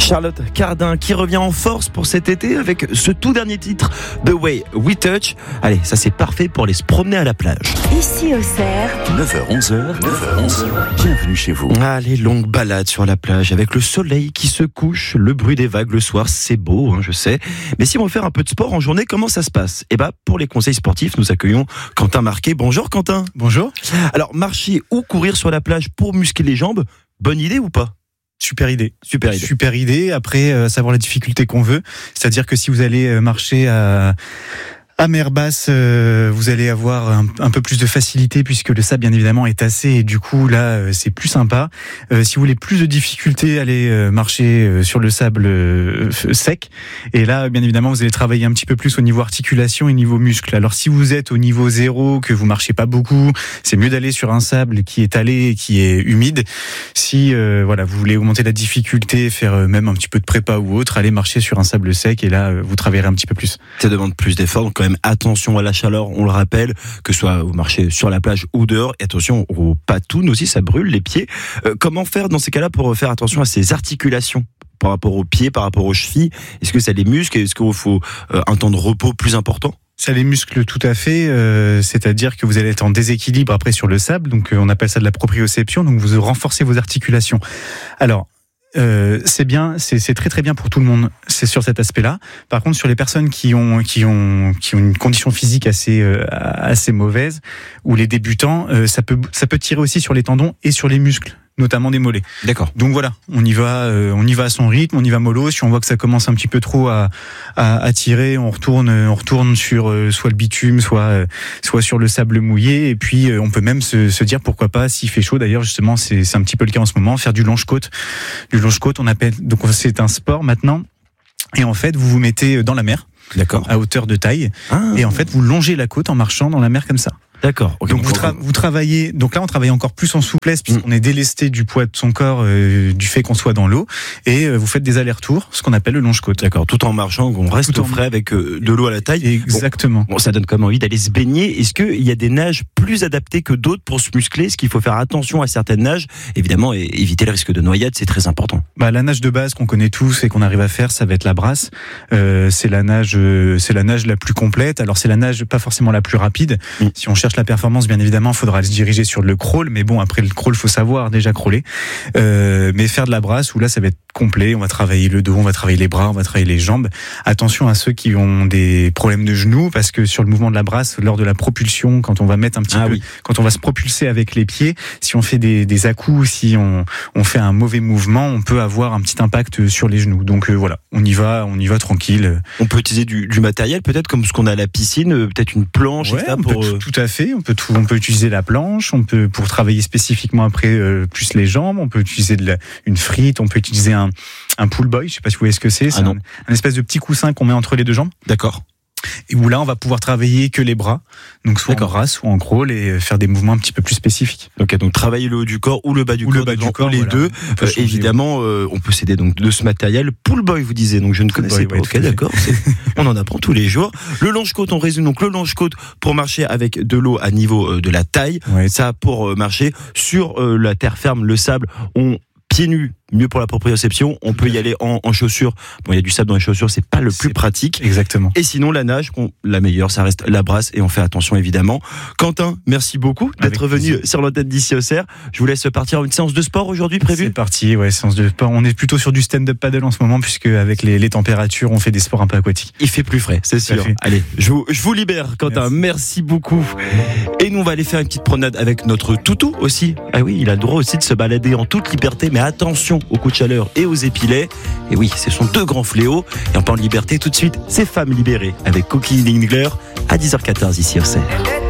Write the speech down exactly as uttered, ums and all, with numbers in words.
Charlotte Cardin qui revient en force pour cet été avec ce tout dernier titre, The Way We Touch. Allez, ça c'est parfait pour aller se promener à la plage. Ici au Cerf, neuf heures onze, neuf heures onze, bienvenue chez vous. Allez, longue balade sur la plage avec le soleil qui se couche, le bruit des vagues le soir, c'est beau, hein, je sais. Mais si on veut faire un peu de sport en journée, comment ça se passe ? Eh ben, pour les conseils sportifs, nous accueillons Quentin Marquet. Bonjour Quentin. Bonjour. Alors, marcher ou courir sur la plage pour muscler les jambes, bonne idée ou pas ? Super idée. Super idée. Super idée. Après, euh, savoir la difficulté qu'on veut. C'est-à-dire que si vous allez euh, marcher à, à mer basse, euh, vous allez avoir un, un peu plus de facilité puisque le sable, bien évidemment, est tassé et du coup, là, euh, c'est plus sympa. Euh, si vous voulez plus de difficulté, allez euh, marcher euh, sur le sable euh, sec. Et là, bien évidemment, vous allez travailler un petit peu plus au niveau articulation et niveau muscle. Alors, si vous êtes au niveau zéro, que vous marchez pas beaucoup, c'est mieux d'aller sur un sable qui est talé et qui est humide. Si euh, voilà, vous voulez augmenter la difficulté, faire euh, même un petit peu de prépa ou autre, allez marcher sur un sable sec et là, euh, vous travaillerez un petit peu plus. Ça demande plus d'efforts, donc quand même attention à la chaleur, on le rappelle, que ce soit vous marchez sur la plage ou dehors, et attention aux patounes aussi, ça brûle les pieds. Euh, comment faire dans ces cas-là pour faire attention à ces articulations par rapport aux pieds, par rapport aux chevilles ? Est-ce que ça les muscle ? Est-ce qu'il faut euh, un temps de repos plus important ? Ça les muscle tout à fait, euh, c'est-à-dire que vous allez être en déséquilibre après sur le sable, donc euh, on appelle ça de la proprioception, donc vous renforcez vos articulations. Alors, Euh, c'est bien, c'est, c'est très très bien pour tout le monde. C'est sur cet aspect-là. Par contre, sur les personnes qui ont qui ont qui ont une condition physique assez euh, assez mauvaise ou les débutants, euh, ça peut ça peut tirer aussi sur les tendons et sur les muscles, notamment des mollets. D'accord. Donc voilà, on y va, euh, on y va à son rythme, on y va mollo. Si on voit que ça commence un petit peu trop à à, à tirer, on retourne, on retourne sur euh, soit le bitume, soit euh, soit sur le sable mouillé. Et puis euh, on peut même se, se dire pourquoi pas, s'il fait chaud. D'ailleurs, justement, c'est c'est un petit peu le cas en ce moment, faire du longe-côte. Du longe-côte, on appelle. Donc c'est un sport maintenant. Et en fait, vous vous mettez dans la mer. D'accord. À hauteur de taille. Ah. Et en fait, vous longez la côte en marchant dans la mer comme ça. D'accord. Okay, donc vous, tra- vous travaillez. Donc là, on travaille encore plus en souplesse puisqu'on mmh. est délesté du poids de son corps euh, du fait qu'on soit dans l'eau, et euh, vous faites des allers-retours, ce qu'on appelle le longe-côte. D'accord. Tout en marchant, on reste tout au frais en... avec euh, de l'eau à la taille. Exactement. Bon, bon, ça donne quand même envie d'aller se baigner. Est-ce qu'il y a des nages plus adaptées que d'autres pour se muscler ? Est-ce qu'il faut faire attention à certaines nages ? Évidemment, et éviter le risque de noyade, c'est très important. Bah, la nage de base qu'on connaît tous et qu'on arrive à faire, ça va être la brasse. Euh, c'est la nage, euh, c'est la nage la plus complète. Alors c'est la nage pas forcément la plus rapide. Mmh. Si on cherche la performance, bien évidemment. Évidemment, il faudra se diriger sur le crawl, mais bon, après le crawl, faut savoir déjà crawler. Euh, mais faire de la brasse, où là, ça va être complet. On va travailler le dos, on va travailler les bras, on va travailler les jambes. Attention à ceux qui ont des problèmes de genoux, parce que sur le mouvement de la brasse, lors de la propulsion, quand on va mettre un petit ah, peu, oui. quand on va se propulser avec les pieds, si on fait des, des à-coups, si on, on fait un mauvais mouvement, on peut avoir un petit impact sur les genoux. Donc euh, voilà, on y va, on y va tranquille. On peut utiliser du, du matériel, peut-être comme ce qu'on a à la piscine, peut-être une planche, ouais, et cetera. On pour... peut tout, tout à fait. On peut tout, on peut utiliser la planche, on peut pour travailler spécifiquement après euh, plus les jambes, on peut utiliser de la, une frite, on peut utiliser un, un pull boy, je sais pas si vous voyez ce que c'est, c'est ah un, un espèce de petit coussin qu'on met entre les deux jambes. D'accord. Et où là on va pouvoir travailler que les bras, donc soit D'accord. en brasse ou en crawl, et faire des mouvements un petit peu plus spécifiques. Ok, donc travailler le haut du corps ou le bas du ou corps, le bas du corps, les voilà. deux. Euh, changer, évidemment, euh, on peut s'aider donc de ce matériel. Pull boy, vous disiez, donc je ne connaissais boy, pas. Ouais, ok, d'accord. C'est... on en apprend tous les jours. Le longe-côte, on résume donc le longe-côte pour marcher avec de l'eau à niveau euh, de la taille. Ouais. Ça pour euh, marcher sur euh, la terre ferme, le sable. On pieds nus, mieux pour la proprioception. On peut y aller en, en chaussures. Bon, il y a du sable dans les chaussures, c'est pas le plus c'est pratique. Exactement. Et sinon, la nage, on, la meilleure, ça reste la brasse, et on fait attention évidemment. Quentin, merci beaucoup d'être Avec venu plaisir. sur l'antenne d'Ici au Cerf. Je vous laisse partir à une séance de sport aujourd'hui prévue. C'est parti, ouais, séance de sport. On est plutôt sur du stand-up paddle en ce moment, puisque avec les, les températures, on fait des sports un peu aquatiques. Il fait plus frais, c'est sûr. Allez, je vous, je vous libère, Quentin. Merci. Merci beaucoup. Et nous, on va aller faire une petite promenade avec notre toutou aussi. Ah oui, il a le droit aussi de se balader en toute liberté, mais attention aux coups de chaleur et aux épilets. Et oui, ce sont deux grands fléaux. Et en parlant de liberté, tout de suite, c'est Femmes libérées avec Cookie Lingler à dix heures quatorze ici au Cerf.